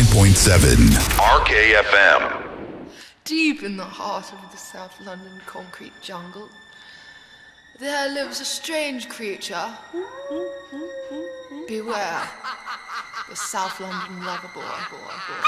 101.7 RKFM. Deep in the heart of the South London concrete jungle, there lives a strange creature. Beware, the South London lover boy.